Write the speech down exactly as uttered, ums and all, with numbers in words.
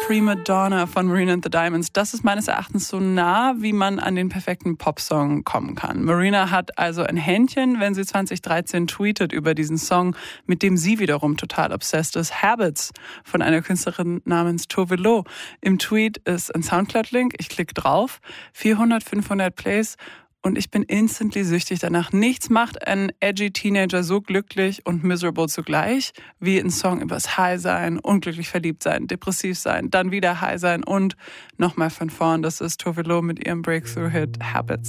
Prima Donna von Marina and the Diamonds. Das ist meines Erachtens so nah, wie man an den perfekten Popsong kommen kann. Marina hat also ein Händchen, wenn sie zwanzig dreizehn tweetet über diesen Song, mit dem sie wiederum total obsessed ist. Habits von einer Künstlerin namens Tove Lo. Im Tweet ist ein Soundcloud-Link. Ich klicke drauf. vierhundert, fünfhundert Plays. Und ich bin instantly süchtig danach. Nichts macht einen edgy Teenager so glücklich und miserable zugleich, wie ein Song übers High sein, unglücklich verliebt sein, depressiv sein, dann wieder High sein und nochmal von vorn. Das ist Tove Lo mit ihrem Breakthrough-Hit Habits.